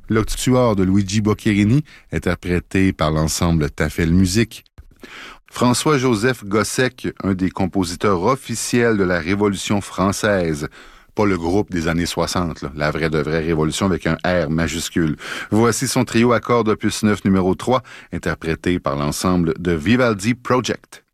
L'Octuor de Luigi Boccherini, interprété par l'ensemble Tafel Musique. François-Joseph Gossec, un des compositeurs officiels de la Révolution française. Pas le groupe des années 60, là, la vraie de vraie révolution avec un R majuscule. Voici son trio à cordes opus 9 numéro 3, interprété par l'ensemble de Vivaldi Project.